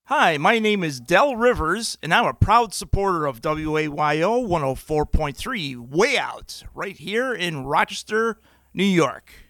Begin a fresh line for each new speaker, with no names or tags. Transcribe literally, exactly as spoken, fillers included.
Hi, my name is Del Rivers, and I'm a proud supporter of W A Y O one oh four point three Way Out, right here in Rochester, New York.